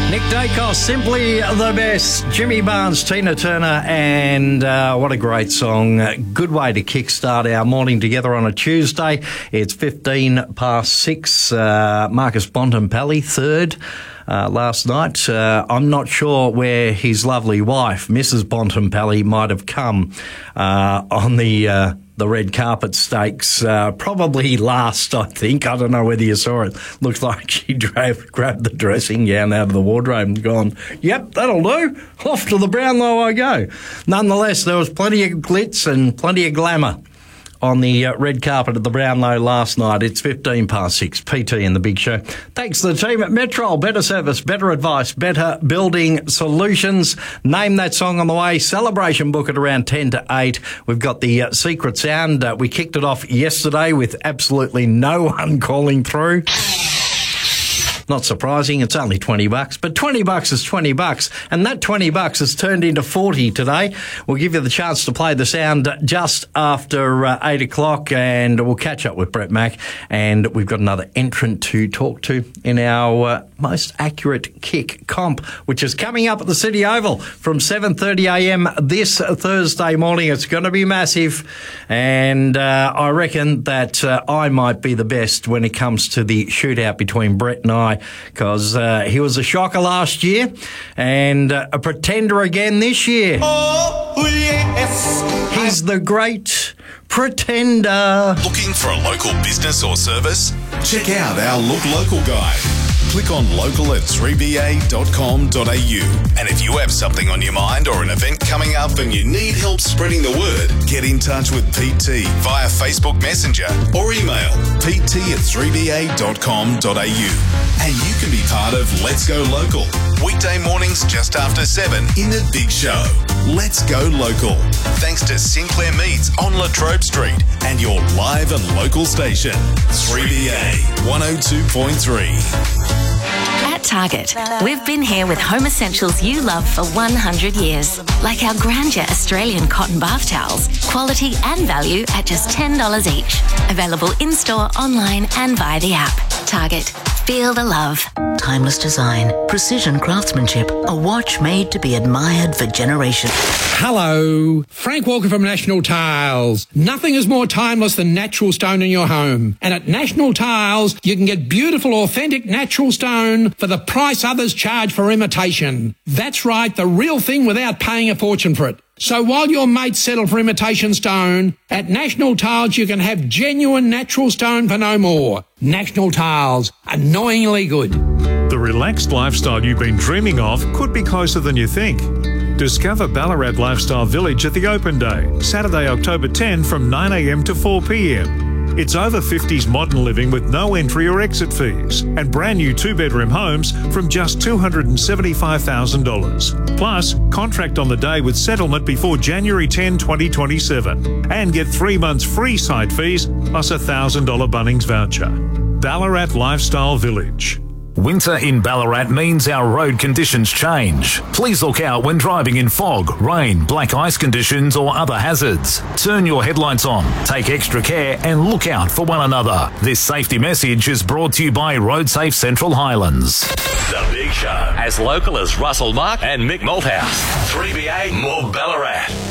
Nick Dacos, simply the best. Jimmy Barnes, Tina Turner, and what a great song. Good way to kickstart our morning together on a Tuesday. It's 15 past 6. Marcus Bontempelli, third. Last night. I'm not sure where his lovely wife, Mrs. Bontempelli, might have come on the red carpet stakes. Probably last, I think. I don't know whether you saw it. Looks like she grabbed the dressing gown out of the wardrobe and gone, yep, that'll do. Off to the Brownlow I go. Nonetheless, there was plenty of glitz and plenty of glamour on the red carpet at the Brownlow last night. It's 15 past 6. PT in the Big Show. Thanks to the team at Metrol. Better service, better advice, better building solutions. Name that song on the way. Celebration book at around 10 to 8. We've got the secret sound. We kicked it off yesterday with absolutely no one calling through. Not surprising, it's only $20, but $20 is $20, and that $20 has turned into 40 today. We'll give you the chance to play the sound just after 8 o'clock, and we'll catch up with Brett Mack, and we've got another entrant to talk to in our most accurate kick comp, which is coming up at the City Oval from 7:30am this Thursday morning. It's going to be massive, and I reckon that I might be the best when it comes to the shootout between Brett and I, because he was a shocker last year and a pretender again this year. Oh, yes. He's the great pretender. Looking for a local business or service? Check out our Look Local guide. Click on local at 3ba.com.au. And if you have something on your mind or an event coming up and you need help spreading the word, get in touch with PT via Facebook Messenger or email pt@3ba.com.au. And you can be part of Let's Go Local. Weekday mornings just after 7 in the Big Show. Let's Go Local. Thanks to Sinclair Meats on Latrobe Street and your live and local station, 3BA 102.3. At Target, we've been here with home essentials you love for 100 years, like our Grandeur Australian cotton bath towels, quality and value at just $10 each. Available in-store, online and via the app. Target. Feel the love. Timeless design, precision craftsmanship, a watch made to be admired for generations. Hello, Frank Walker from National Tiles. Nothing is more timeless than natural stone in your home. And at National Tiles, you can get beautiful, authentic natural stone for the price others charge for imitation. That's right, the real thing without paying a fortune for it. So while your mates settle for imitation stone, at National Tiles you can have genuine natural stone for no more. National Tiles, annoyingly good. The relaxed lifestyle you've been dreaming of could be closer than you think. Discover Ballarat Lifestyle Village at the Open Day, Saturday, October 10 from 9am to 4pm. It's over 50s modern living with no entry or exit fees and brand new 2-bedroom homes from just $275,000. Plus, contract on the day with settlement before January 10, 2027 and get 3 months free site fees plus a $1,000 Bunnings voucher. Ballarat Lifestyle Village. Winter in Ballarat means our road conditions change. Please look out when driving in fog, rain, black ice conditions or other hazards. Turn your headlights on, take extra care and look out for one another. This safety message is brought to you by RoadSafe Central Highlands. The Big Show. As local as Russell Mark and Mick Malthouse. 3BA, more Ballarat.